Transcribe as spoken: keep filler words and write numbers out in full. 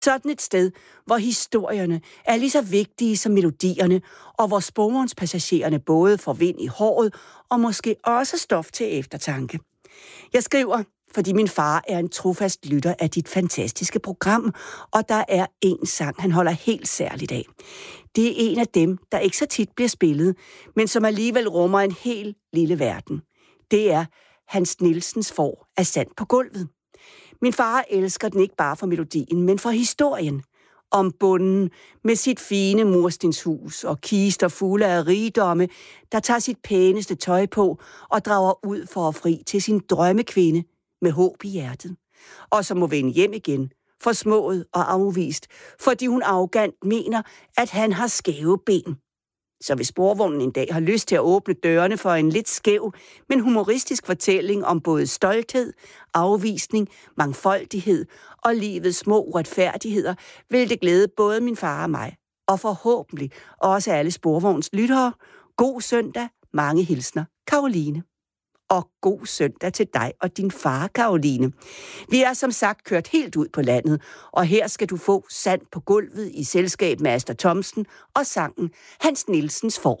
Sådan et sted, hvor historierne er lige så vigtige som melodierne, og hvor sporvognspassagererne både får vind i håret og måske også stof til eftertanke. Jeg skriver, fordi min far er en trofast lytter af dit fantastiske program, og der er en sang, han holder helt særligt af. Det er en af dem, der ikke så tit bliver spillet, men som alligevel rummer en helt lille verden. Det er Hans Nielsens Får af sand på gulvet. Min far elsker den ikke bare for melodien, men for historien. Om bonden med sit fine murstenshus og kister fulde af rigdomme, der tager sit pæneste tøj på og drager ud for at fri til sin drømmekvinde med håb i hjertet. Og som må vende hjem igen, forsmået og afvist, fordi hun arrogant mener, at han har skæve ben. Så hvis sporvognen en dag har lyst til at åbne dørene for en lidt skæv, men humoristisk fortælling om både stolthed, afvisning, mangfoldighed og livets små uretfærdigheder, vil det glæde både min far og mig, og forhåbentlig også alle sporvogns lyttere. God søndag, mange hilsner, Karoline. Og god søndag til dig og din far, Karoline. Vi er som sagt kørt helt ud på landet, og her skal du få Sand på gulvet i selskab med Asta Thomsen og sangen Hans Nielsens Får.